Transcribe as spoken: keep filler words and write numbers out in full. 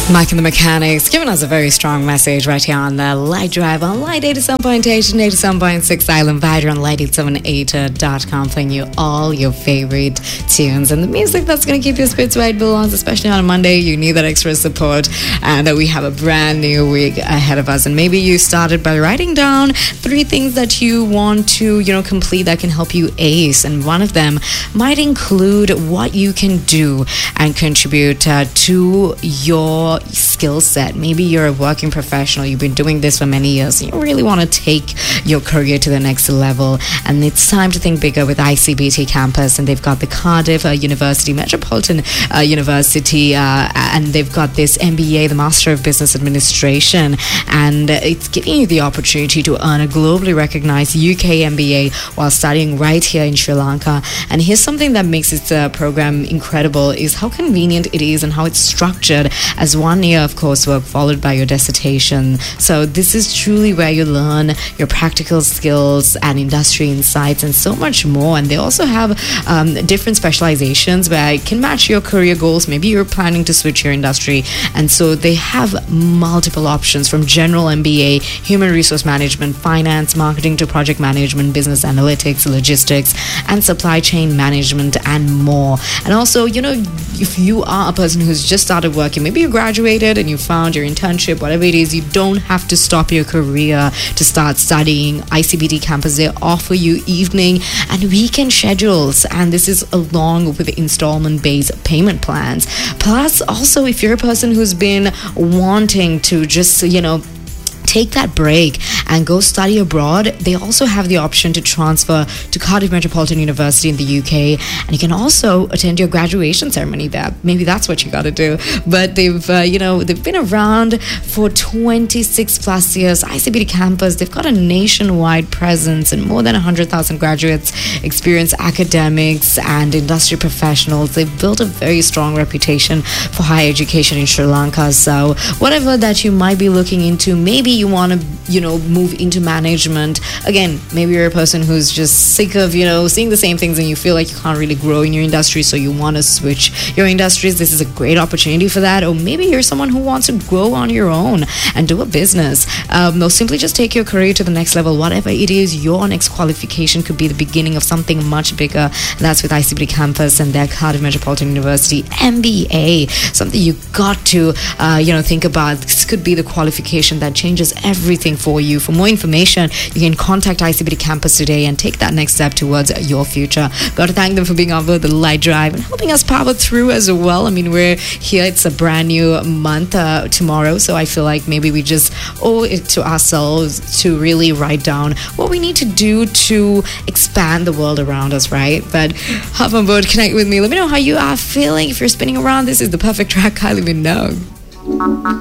Mike and the Mechanics giving us a very strong message right here on the Light Drive on Light eighty-seven point eight and eighty-seven point six Island Vider on light eight seven eight dot com, playing you all your favorite tunes and the music that's going to keep your spirits where it belongs, especially on a Monday. You need that extra support, and that we have a brand new week ahead of us. And maybe you started by writing down three things that you want to, you know, complete that can help you ace, and one of them might include what you can do and contribute uh, to your skill set. Maybe you're a working professional, you've been doing this for many years, and you really want to take your career to the next level, and it's time to think bigger with I C B T Campus. And they've got the Cardiff uh, University, Metropolitan uh, University, uh, and they've got this M B A, the Master of Business Administration, and it's giving you the opportunity to earn a globally recognized U K M B A while studying right here in Sri Lanka. And here's something that makes this uh, program incredible, is how convenient it is and how it's structured as one year of coursework followed by your dissertation. So this is truly where you learn your practical skills and industry insights and so much more. And they also have um, different specializations where it can match your career goals. Maybe you're planning to switch your industry, and so they have multiple options, from general M B A, human resource management, finance, marketing, to project management, business analytics, logistics, and supply chain management, and more. And also, you know, if you are a person who's just started working, maybe you graduated and you found your internship, whatever it is, you don't have to stop your career to start studying. I C B T Campus, they offer you evening and weekend schedules, and this is along with installment-based payment plans. Plus, also, if you're a person who's been wanting to just, you know, take that break and go study abroad, they also have the option to transfer to Cardiff Metropolitan University in the U K, and you can also attend your graduation ceremony there. Maybe that's what you got to do. But they've, uh, you know, they've been around for twenty-six plus years. I C B T Campus, they've got a nationwide presence and more than one hundred thousand graduates, experienced academics and industry professionals. They've built a very strong reputation for higher education in Sri Lanka. So whatever that you might be looking into, maybe you want to, you know, move into management. Again, maybe you're a person who's just sick of, you know, seeing the same things and you feel like you can't really grow in your industry, so you want to switch your industries. This is a great opportunity for that. Or maybe you're someone who wants to grow on your own and do a business. Um, or simply just take your career to the next level. Whatever it is, your next qualification could be the beginning of something much bigger. And that's with I C B T Campus and their Cardiff Metropolitan University M B A. Something you got to, uh, you know, think about. This could be the qualification that changes everything for you. For more information, you can contact I C B T Campus today and take that next step towards your future. Got to thank them for being over the Light Drive and helping us power through as well. I mean, we're here, it's a brand new month uh, tomorrow, so I feel like maybe we just owe it to ourselves to really write down what we need to do to expand the world around us, right? But hop on board, connect with me, let me know how you are feeling. If you're spinning around, this is the perfect track. I let me know.